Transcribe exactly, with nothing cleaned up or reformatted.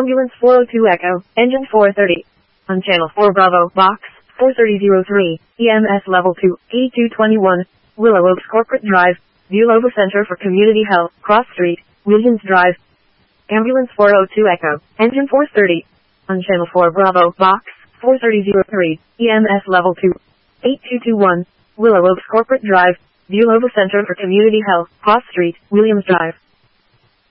Ambulance four oh two Echo, Engine four thirty. On Channel four Bravo, Box four thirty oh three, E M S Level two, eighty-two twenty-one, Willow Oaks Corporate Drive, Bulova Center for Community Health, Cross Street, Williams Drive. Ambulance four oh two Echo, Engine four thirty. On Channel four Bravo, Box four thirty oh three, E M S Level two, eighty-two twenty-one, Willow Oaks Corporate Drive, Bulova Center for Community Health, Cross Street, Williams Drive.